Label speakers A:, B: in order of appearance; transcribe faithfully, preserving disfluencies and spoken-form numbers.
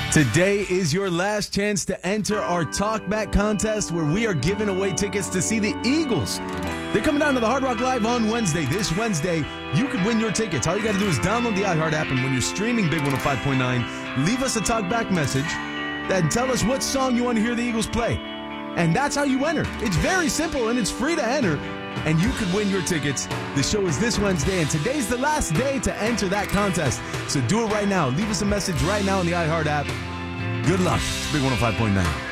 A: Today is your last chance to enter our Talkback contest where we are giving away tickets to see the Eagles. They're coming down to the Hard Rock Live on Wednesday. This Wednesday, you could win your tickets. All you got to do is download the iHeart app, and when you're streaming Big one oh five point nine, leave us a Talkback message and tell us what song you want to hear the Eagles play. And that's how you enter. It's very simple, and it's free to enter, and you could win your tickets. The show is this Wednesday, and today's the last day to enter that contest. So do it right now. Leave us a message right now on the iHeart app. Good luck. It's Big one oh five point nine.